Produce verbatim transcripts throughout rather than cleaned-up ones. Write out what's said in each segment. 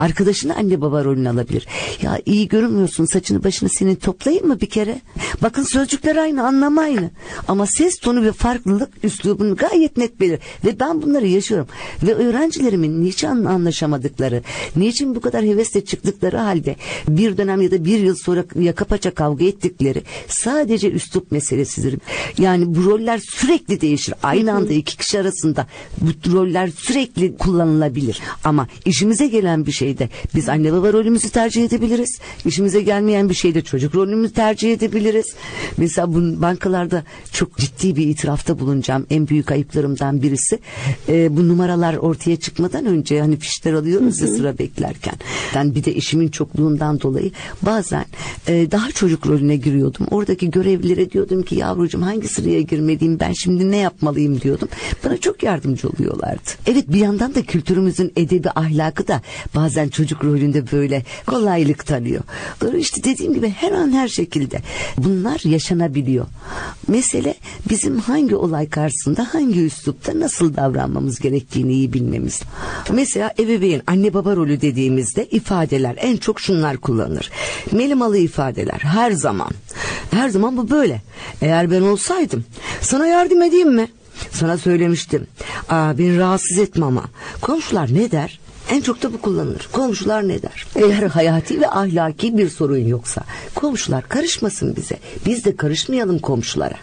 Arkadaşını anne baba rolünü alabilir. Ya iyi görünmüyorsun, saçını başını senin toplayayım mı bir kere? Bakın sözcükler aynı, anlam aynı. Ama ses tonu ve farklılık üslubunu gayet net belir. Ve ben bunları yaşıyorum. Ve öğrencilerimin niçin anlaşamadıkları, niçin bu kadar hevesle çıktıkları halde bir dönem ya da bir yıl sonra yaka paça kavga ettikleri sadece üslup meselesidir. Yani bu roller sürekli değişir. Aynı anda iki kişi arasında bu roller sürekli kullanılabilir. Ama işimize gelen bir şeyde biz anne baba rolümüzü tercih edebiliriz. İşimize gelmeyen bir şeyde çocuk rolümüzü tercih edebiliriz. Mesela bu bankalarda çok ciddi bir itirafta bulunacağım. En büyük ayıplarımdan birisi. Ee, bu numaralar ortaya çıkmadan önce hani fişler alıyoruz ya sıra beklerken. Ben bir de işimin çokluğundan dolayı bazen e, daha çocuk rolüne giriyordum. Oradaki görevlilere diyordum ki yavrucuğum hangi sıraya girmeliyim, ben şimdi ne yapmalıyım diyordum. Bana çok yardımcı oluyorlardı. Evet, bir yandan da kültürümüzün edebi ahlakı da bazen çocuk rolünde böyle kolaylık tanıyor. İşte dediğim gibi her an her şekilde bunlar yaşanabiliyor. Mesele bizim hangi olay karşısında hangi üslupta nasıl davranmamız gerektiğini iyi bilmemiz. Mesela ebeveyn, anne baba rolü dediğimizde ifadeler en çok şunlar kullanılır. Melimalı ifadeler her zaman. Her zaman bu böyle. Eğer ben olsaydım sana yardım edeyim mi? Sana söylemiştim. Aa, beni rahatsız etme ama. Komşular ne der? En çok da bu kullanılır. Komşular ne der? Eğer hayati ve ahlaki bir sorun yoksa komşular karışmasın bize. Biz de karışmayalım komşulara.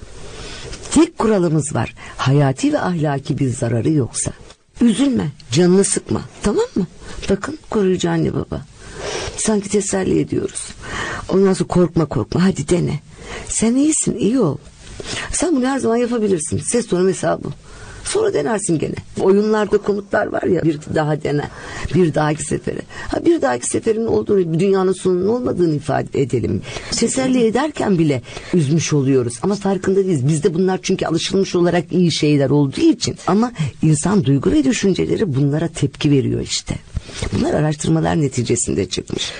Tek kuralımız var. Hayati ve ahlaki bir zararı yoksa üzülme, canını sıkma. Tamam mı? Bakın koruyucu anne baba. Sanki teselli ediyoruz. Ondan sonra korkma korkma hadi dene. Sen iyisin, iyi ol. Sen bunu her zaman yapabilirsin. Ses tonu mesela bu. Sonra denersin gene. Oyunlarda komutlar var ya, bir daha dene. Bir dahaki sefere. Ha, bir dahaki seferin olduğunu, dünyanın sonunun olmadığını ifade edelim. Teselli ederken bile üzmüş oluyoruz. Ama farkında değiliz. Bizde bunlar çünkü alışılmış olarak iyi şeyler olduğu için. Ama insan duygu ve düşünceleri bunlara tepki veriyor işte. Bunlar araştırmalar neticesinde çıkmış.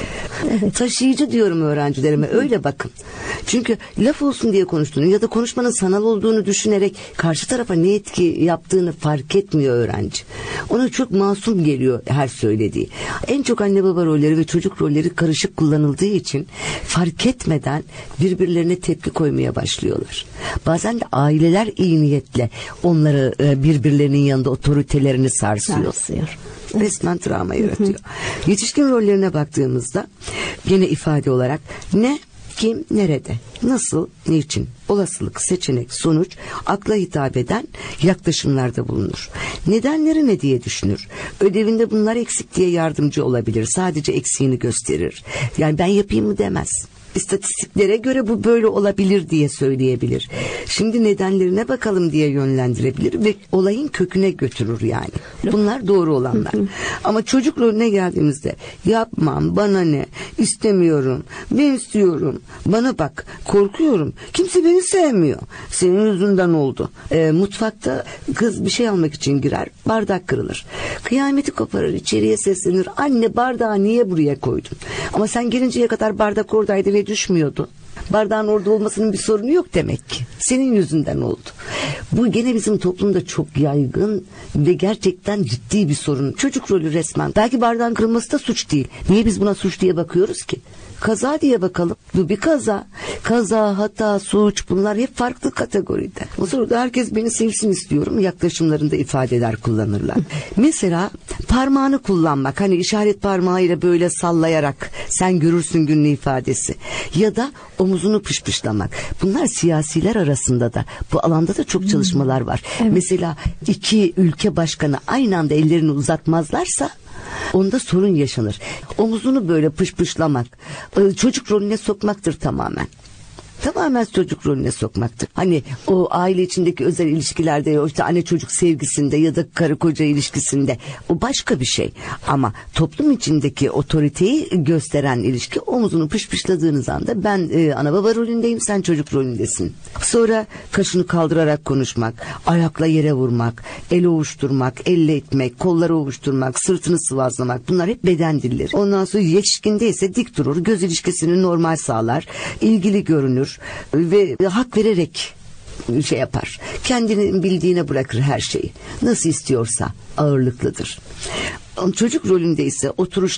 Evet. Taşıyıcı diyorum öğrencilerime, öyle bakın. Çünkü laf olsun diye konuştuğunu ya da konuşmanın sanal olduğunu düşünerek karşı tarafa ne etki yaptığını fark etmiyor öğrenci. Ona çok masum geliyor her söylediği. En çok anne baba rolleri ve çocuk rolleri karışık kullanıldığı için fark etmeden birbirlerine tepki koymaya başlıyorlar. Bazen de aileler iyi niyetle onları birbirlerinin yanında otoritelerini sarsıyor. Sarsıyor. Resmen travma yaratıyor. Yetişkin rollerine baktığımızda gene ifade olarak ne, kim, nerede, nasıl, niçin, olasılık, seçenek, sonuç, akla hitap eden yaklaşımlarda bulunur. Nedenleri ne diye düşünür. Ödevinde bunlar eksik diye yardımcı olabilir. Sadece eksiğini gösterir. Yani ben yapayım mı demez. İstatistiklere göre bu böyle olabilir diye söyleyebilir. Şimdi nedenlerine bakalım diye yönlendirebilir ve olayın köküne götürür yani. Bunlar doğru olanlar. Ama çocuk rolüne geldiğimizde yapmam, bana ne, istemiyorum, ben istiyorum, bana bak, korkuyorum, kimse beni sevmiyor, senin yüzünden oldu. E, mutfakta kız bir şey almak için girer, bardak kırılır. Kıyameti koparır, içeriye seslenir, anne bardağı niye buraya koydun? Ama sen gelinceye kadar bardak oradaydı ve düşmüyordu. Bardağın orada olmasının bir sorunu yok demek ki. Senin yüzünden oldu. Bu gene bizim toplumda çok yaygın ve gerçekten ciddi bir sorun. Çocuk rolü resmen. Belki bardağın kırılması da suç değil. Niye biz buna suç diye bakıyoruz ki? Kaza diye bakalım. Bu bir kaza. Kaza, hata, suç, bunlar hep farklı kategoride. O sırada herkes beni sevsin istiyorum yaklaşımlarında ifadeler kullanırlar. Mesela parmağını kullanmak. Hani işaret parmağıyla böyle sallayarak sen görürsün günlü ifadesi. Ya da omuzunu pışpışlamak. Bunlar siyasiler arasında da bu alanda da çok çalışmalar var. Evet. Mesela iki ülke başkanı aynı anda ellerini uzatmazlarsa onda sorun yaşanır. Omuzunu böyle pışpışlamak çocuk rolüne sokmaktır tamamen. Tamamen çocuk rolüne sokmaktır. Hani o aile içindeki özel ilişkilerde, işte anne çocuk sevgisinde ya da karı koca ilişkisinde o başka bir şey. Ama toplum içindeki otoriteyi gösteren ilişki, omuzunu pışpışladığınız anda ben e, ana baba rolündeyim, sen çocuk rolündesin. Sonra kaşını kaldırarak konuşmak, ayakla yere vurmak, el ovuşturmak, elle itmek, kolları ovuşturmak, sırtını sıvazlamak, bunlar hep beden dilleri. Ondan sonra yetişkinde ise dik durur, göz ilişkisini normal sağlar, ilgili görünür ve hak vererek şey yapar. Kendini bildiğine bırakır her şeyi. Nasıl istiyorsa ağırlıklıdır. Çocuk rolünde ise oturuş